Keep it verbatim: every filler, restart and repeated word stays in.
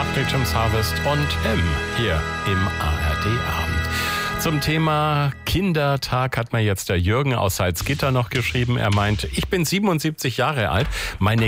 Victims Harvest und M hier im A R D-Abend. Zum Thema Kindertag hat mir jetzt der Jürgen aus Salzgitter noch geschrieben. Er meint, ich bin siebenundsiebzig Jahre alt. Meine